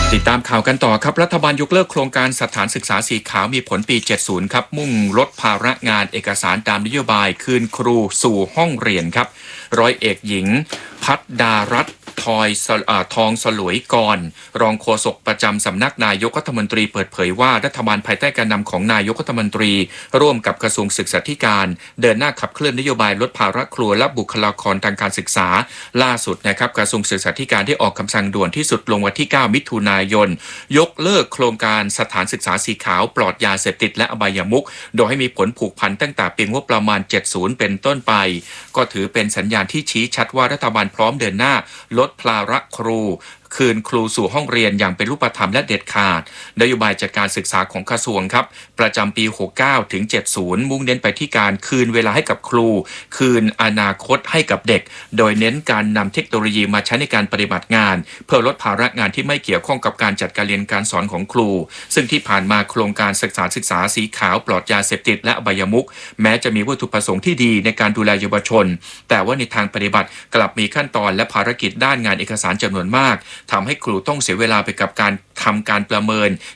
ติดตามข่าวกันต่อครับรัฐบาลยกเลิกโครงการสถานศึกษาสีขาวมีผลปี 70 ครับมุ่งลดภาระงานเอกสารตามนโยบายคืนครูสู่ห้องเรียนครับร้อยเอกหญิงพัฒดารัตน์ทองสลวยกรรองโฆษกประจำสำนักนายกรัฐมนตรีเปิดเผยว่ารัฐบาลภายใต้การนำของนายกรัฐมนตรีร่วมกับกระทรวงศึกษาธิการเดินหน้าขับเคลื่อนนโยบายลดภาระครูและบุคลากรทางการศึกษาล่าสุดนะครับกระทรวงศึกษาธิการได้ออกคำสั่งด่วนที่สุดลงวันที่ 9 มิถุนายนยกเลิกโครงการสถานศึกษาสีขาวปลอดยาเสพติดและอบายมุขโดยให้มีผลผูกพันตั้งแต่ปีงบประมาณ 70 เป็นต้นไปก็ถือเป็นสัญญาณที่ชี้ชัดว่ารัฐบาลพร้อมเดินหน้าลดภาระครูคืนครูสู่ห้องเรียนอย่างเป็นรูปธรรมและเด็ดขาดนโยบายจัดการศึกษาของกระทรวงครับประจำปี 69 ถึง 70 มุ่งเน้นไปที่การคืนเวลาให้กับครูคืนอนาคตให้กับเด็กโดยเน้นการนำเทคโนโลยีมาใช้ในการปฏิบัติงานเพื่อลดภาระงานที่ไม่เกี่ยวข้องกับการจัดการเรียนการสอนของครูซึ่งที่ผ่านมาโครงการศึกษาสีขาวปลอดยาเสพติดและอบายมุขแม้จะมีวัตถุประสงค์ที่ดีในการดูแลเยาวชนแต่ว่าในทางปฏิบัติกลับมีขั้นตอนและภารกิจด้านงานเอกสารจำนวนมากทำให้ครูต้องเสียเวลาไปกับการทำการประเมิน